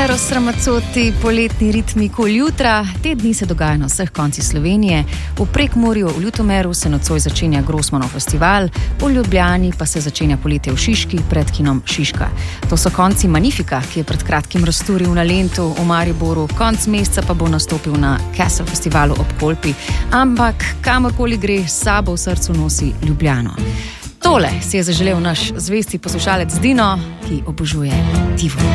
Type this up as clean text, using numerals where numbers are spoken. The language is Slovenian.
Eros Ramazzotti, poletni ritmi kul jutra. Te dni se dogaja na vseh koncih Slovenije. V Prekmurju, v Ljutomeru se nocoj začenja Grossmanov festival, v Ljubljani pa se začenja poletje v Šiški pred kinom Šiška. To so konci Magnifica, ki je pred kratkim razturil na Lentu v Mariboru, konc meseca pa bo nastopil na Castle festivalu ob Kolpi. Ampak kamorkoli gre, s sabo v srcu nosi Ljubljano. Tole si je zaželel naš zvesti poslušalec Dino, ki obožuje Tivoli.